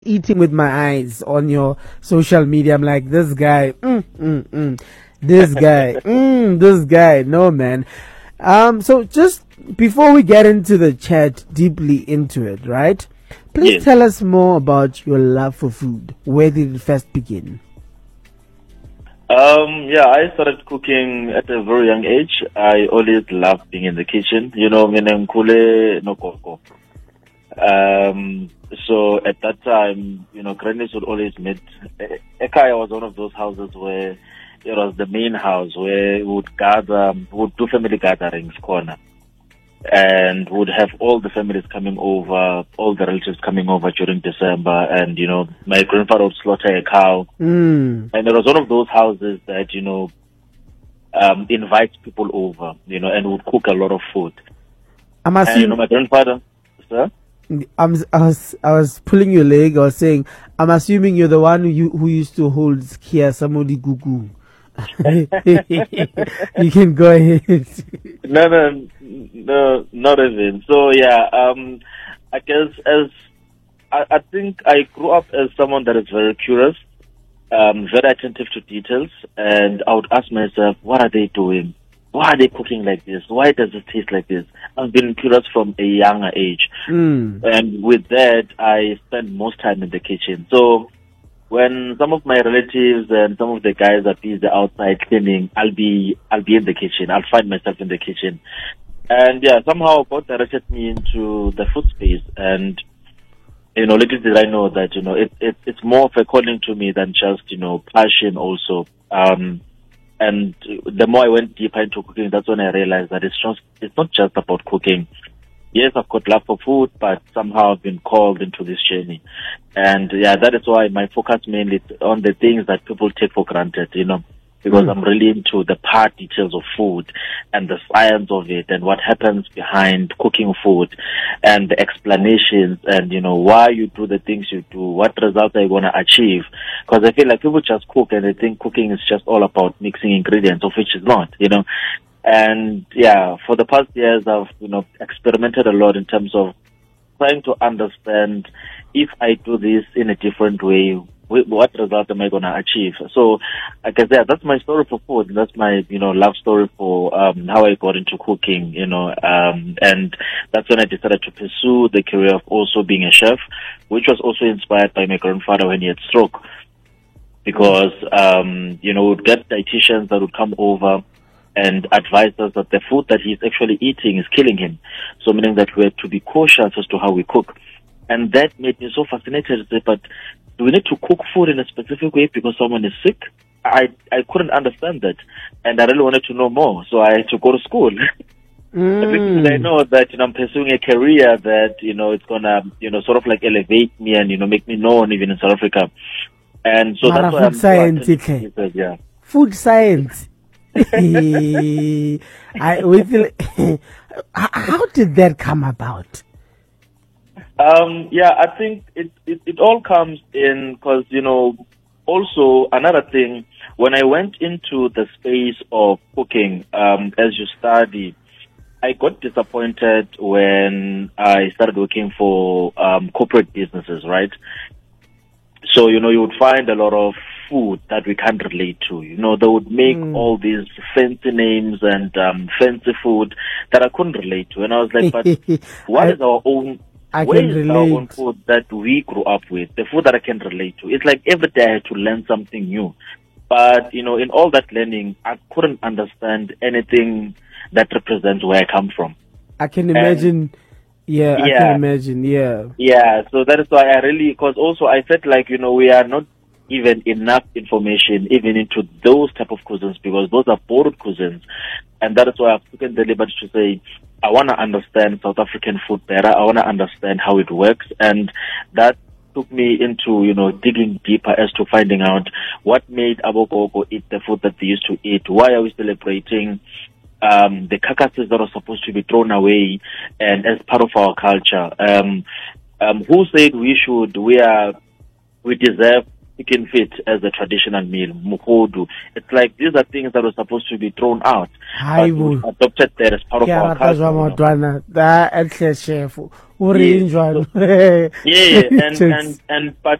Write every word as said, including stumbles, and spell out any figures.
eating with my eyes on your social media. I'm like, this guy, mm, mm, mm, this guy, mm, this guy. No, man. Um, so just before we get into the chat deeply into it, right? Please Yes. tell us more about your love for food. Where did it first begin? Um, yeah, I started cooking at a very young age. I always loved being in the kitchen. You know, minengkule no koko. Um, so at that time, you know, grannies would always meet. Ekaya was one of those houses where it was the main house where we would gather, we would do family gatherings, corner. And would have all the families coming over, all the relatives coming over during December. And, you know, my grandfather would slaughter a cow. Mm. And it was one of those houses that, you know, um, invites people over, you know, and would cook a lot of food. I'm And, you assuming, know, my grandfather, sir? I'm, I was, I was pulling your leg. I was saying, I'm assuming you're the one who, you, who used to hold Kia Samudi Gugu. You can go ahead. No, no, no, not even. So, yeah, um, I guess as, I, I think I grew up as someone that is very curious, um, very attentive to details, and I would ask myself, what are they doing? Why are they cooking like this? Why does it taste like this? I've been curious from a younger age. Mm. And with that, I spend most time in the kitchen. So when some of my relatives and some of the guys are busy outside cleaning, I'll be I'll be in the kitchen. I'll find myself in the kitchen. And yeah, somehow God directed me into the food space. And, you know, little did I know that, you know, it, it it's more of a calling to me than just, you know, passion also. Um And the more I went deeper into cooking, that's when I realized that it's just, it's not just about cooking. Yes, I've got love for food, but somehow I've been called into this journey. And yeah, that is why my focus mainly on the things that people take for granted, you know, because Mm. I'm really into the part details of food and the science of it and what happens behind cooking food and the explanations and, you know, why you do the things you do, what results are you going to achieve. Because I feel like people just cook and they think cooking is just all about mixing ingredients, of which it's not, you know. And yeah, for the past years, I've, you know, experimented a lot in terms of trying to understand if I do this in a different way, what result am I going to achieve? So, like I said, that's my story for food. That's my, you know, love story for um, how I got into cooking, you know, um, and that's when I decided to pursue the career of also being a chef, which was also inspired by my grandfather when he had stroke. Because, um, you know, we'd get dietitians that would come over and advise us that the food that he's actually eating is killing him. So meaning that we had to be cautious as to how we cook. And that made me so fascinated. But do we need to cook food in a specific way because someone is sick? I I couldn't understand that. And I really wanted to know more. So I had to go to school. Mm. I know that, you know, I'm pursuing a career that, you know, it's going to, you know, sort of like elevate me and, you know, make me known even in South Africa. And so Mara that's why food I'm so science, attentive to okay. it, yeah. Food science. I with how did that come about? Um, yeah, I think it, it, it all comes in because, you know, also another thing, when I went into the space of cooking, um, as you study, I got disappointed when I started working for um, corporate businesses, right? So, you know, you would find a lot of food that we can't relate to. You know, they would make Mm. all these fancy names and um, fancy food that I couldn't relate to. And I was like, but what I- is our own... I Where can is our own relate. food that we grew up with, the food that I can relate to? It's like every day I had to learn something new. But, you know, in all that learning, I couldn't understand anything that represents where I come from. I can imagine. Yeah, I Yeah. can imagine. Yeah. Yeah, so that is why I really, because also I felt like, you know, we are not even enough information even into those type of cuisines because those are borrowed cuisines. And that is why I've taken the liberty to say, I want to understand South African food better. I want to understand how it works. And that took me into, you know, digging deeper as to finding out what made Abogogo eat the food that they used to eat. Why are we celebrating um, the carcasses that are supposed to be thrown away and as part of our culture? Um, um, who said we should, we are, we deserve chicken feet as a traditional meal, muhodu. It's like these are things that were supposed to be thrown out, but we adopted that as part of our culture. You know? Da ehle chef Orange Yes. one. Yeah, and, and, and, but